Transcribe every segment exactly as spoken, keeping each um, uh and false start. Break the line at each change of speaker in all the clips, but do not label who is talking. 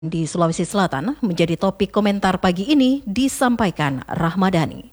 di Sulawesi Selatan menjadi topik komentar pagi ini disampaikan Rahmadani.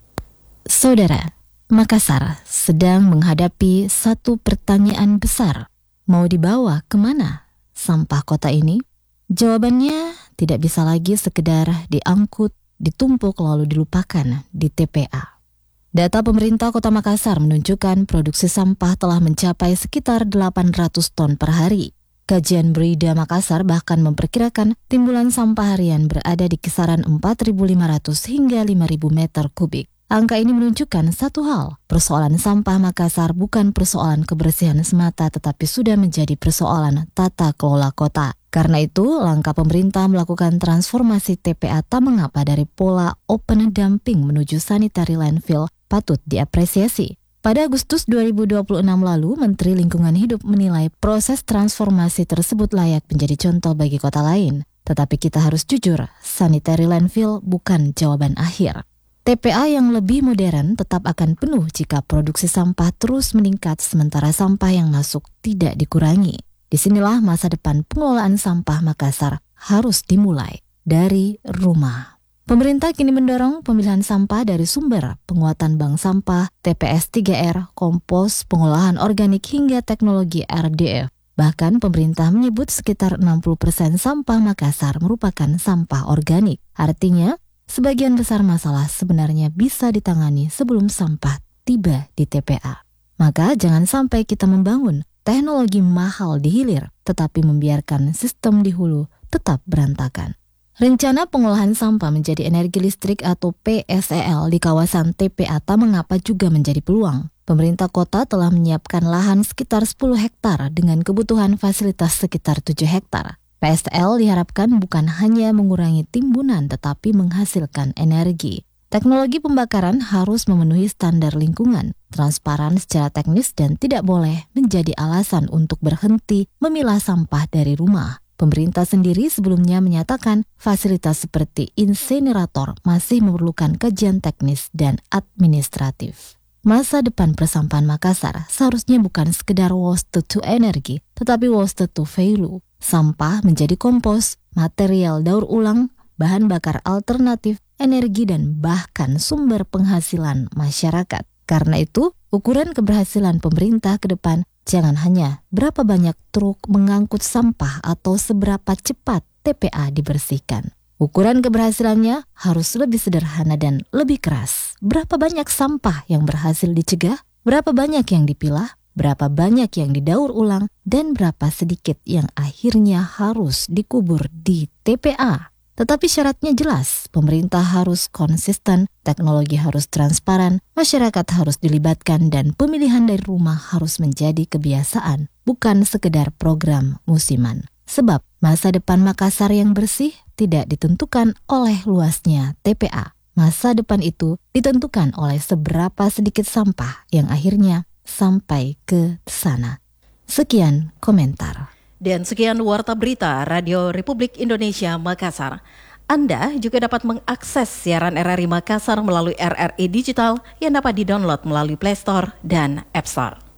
Saudara, Makassar sedang menghadapi satu pertanyaan besar. Mau dibawa kemana sampah kota ini? Jawabannya tidak bisa lagi sekedar diangkut, ditumpuk lalu dilupakan di T P A. Data pemerintah Kota Makassar menunjukkan produksi sampah telah mencapai sekitar delapan ratus ton per hari. Kajian Brida Makassar bahkan memperkirakan timbulan sampah harian berada di kisaran empat ribu lima ratus hingga lima ribu meter kubik. Angka ini menunjukkan satu hal, persoalan sampah Makassar bukan persoalan kebersihan semata tetapi sudah menjadi persoalan tata kelola kota. Karena itu, langkah pemerintah melakukan transformasi T P A tak mengapa dari pola open dumping menuju sanitary landfill patut diapresiasi. Pada Agustus dua ribu dua puluh enam lalu, Menteri Lingkungan Hidup menilai proses transformasi tersebut layak menjadi contoh bagi kota lain. Tetapi kita harus jujur, sanitary landfill bukan jawaban akhir. T P A yang lebih modern tetap akan penuh jika produksi sampah terus meningkat sementara sampah yang masuk tidak dikurangi. Disinilah masa depan pengelolaan sampah Makassar harus dimulai dari rumah. Pemerintah kini mendorong pemilihan sampah dari sumber, penguatan bank sampah, T P S tiga R, kompos, pengolahan organik hingga teknologi R D F. Bahkan pemerintah menyebut sekitar enam puluh persen sampah Makassar merupakan sampah organik. Artinya, sebagian besar masalah sebenarnya bisa ditangani sebelum sampah tiba di T P A. Maka jangan sampai kita membangun teknologi mahal di hilir, tetapi membiarkan sistem di hulu tetap berantakan. Rencana pengolahan sampah menjadi energi listrik atau P S E L di kawasan T P A tak mengapa juga menjadi peluang. Pemerintah kota telah menyiapkan lahan sekitar sepuluh hektar dengan kebutuhan fasilitas sekitar tujuh hektar. P S E L diharapkan bukan hanya mengurangi timbunan tetapi menghasilkan energi. Teknologi pembakaran harus memenuhi standar lingkungan, transparan secara teknis dan tidak boleh menjadi alasan untuk berhenti memilah sampah dari rumah. Pemerintah sendiri sebelumnya menyatakan fasilitas seperti insinerator masih memerlukan kajian teknis dan administratif. Masa depan persampahan Makassar seharusnya bukan sekedar waste to energi, tetapi waste to value. Sampah menjadi kompos, material daur ulang, bahan bakar alternatif, energi dan bahkan sumber penghasilan masyarakat. Karena itu, ukuran keberhasilan pemerintah ke depan jangan hanya berapa banyak truk mengangkut sampah atau seberapa cepat T P A dibersihkan. Ukuran keberhasilannya harus lebih sederhana dan lebih keras. Berapa banyak sampah yang berhasil dicegah, berapa banyak yang dipilah, berapa banyak yang didaur ulang, dan berapa sedikit yang akhirnya harus dikubur di T P A. Tetapi syaratnya jelas, pemerintah harus konsisten, teknologi harus transparan, masyarakat harus dilibatkan, dan pemilihan dari rumah harus menjadi kebiasaan, bukan sekedar program musiman. Sebab masa depan Makassar yang bersih tidak ditentukan oleh luasnya T P A. Masa depan itu ditentukan oleh seberapa sedikit sampah yang akhirnya sampai ke sana. Sekian komentar.
Dan sekian Warta Berita Radio Republik Indonesia Makassar. Anda juga dapat mengakses siaran R R I Makassar melalui R R I Digital yang dapat didownload melalui Play Store dan App Store.